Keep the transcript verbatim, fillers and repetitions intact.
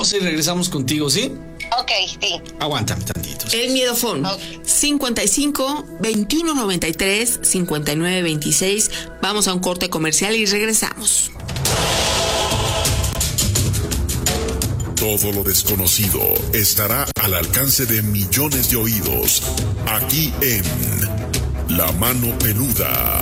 pausa y regresamos contigo, ¿sí? Ok, sí. Aguántame tantito. El miedofón. Okay. cincuenta y cinco, veintiuno noventa y tres, cincuenta y nueve veintiséis. Vamos a un corte comercial y regresamos. Todo lo desconocido estará al alcance de millones de oídos, aquí en La Mano Peluda.